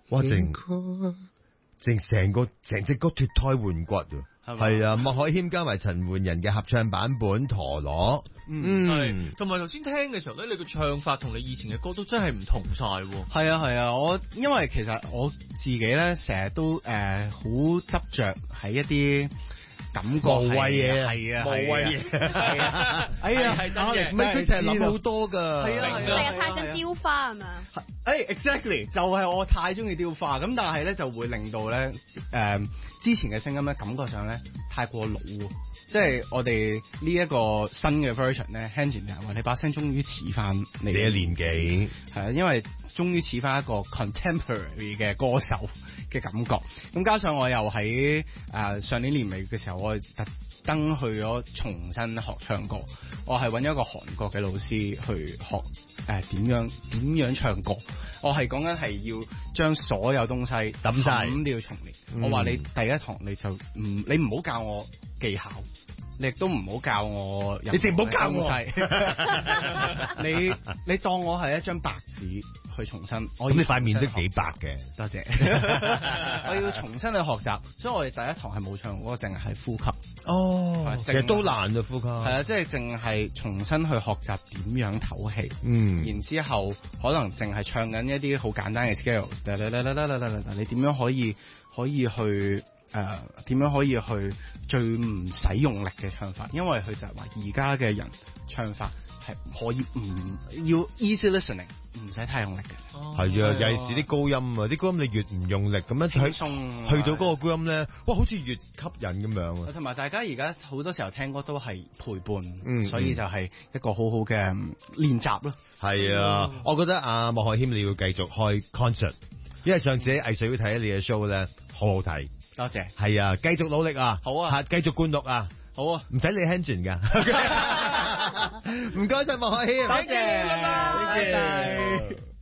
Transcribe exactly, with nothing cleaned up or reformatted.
哇，正正成個成隻歌脫胎換骨喎。係啊，莫海謙加埋陳奐仁嘅合唱版本陀螺， 嗯，係，同埋頭先聽嘅時候咧，你個唱法同你以前嘅歌都真係唔同晒。 係啊係啊，我因為其實我自己咧成日都誒好執着喺一啲感覺無謂嘢， 係啊， 無謂嘢， 係啊，哎呀係真嘅， 唔係佢成日諗好多噶， 係啊係啊， 係啊，太想雕花啊嘛， 誒 exactly 就係我太中意雕花，咁但係咧就會令到咧誒。之前嘅聲音咧，感覺上咧太過老，即係我哋呢一個新嘅 version 咧 ，Hanjin 話你把聲終於似翻你嘅年紀， 係啊，因為終於似翻一個 contemporary 嘅歌手嘅感覺。咁加上我又喺誒、呃、上年年尾嘅時候，我特登去咗重新學唱歌，我係揾咗一個韓國嘅老師去學。誒、呃，點樣點樣唱歌？我係講緊係要將所有東西抌晒，咁都要重練。嗯、我話你第一堂你就唔，你唔好教我技巧，你亦都唔好教我， 你淨唔好教我。 你你當我係一張白紙去重新。我咁你塊面都幾白嘅， 多謝。我要重新去學習，所以我哋第一堂係冇唱歌，淨係呼吸。 哦，其實都難啊，呼吸。係啊，即係淨係重新去學習點樣唞氣。 嗯。 然之後可能淨係唱緊一啲好簡單嘅 scale，你點樣可以可以去誒點、呃、樣可以去最唔使用力嘅唱法？因為佢就係話而家嘅人唱法係可以唔要 easy listening， 唔使太用力嘅。 係啊，尤其是啲高音啊，啲高音你越唔用力咁樣去去到嗰個高音咧，哇，好似越吸引咁樣啊！ 同埋大家而家好多時候聽歌都係陪伴， 嗯、 所以就係一個好好嘅練習咯。 係啊，嗯、我覺得阿莫海謙你要繼續開 concert， 因為上次喺藝穗會睇你嘅 show 咧，好好睇。 多謝。 係啊，繼續努力啊！ 好啊， 繼續灌錄啊！ 好啊， 唔使理 Hanjin 噶。唔該晒莫海謙， 多謝，多謝。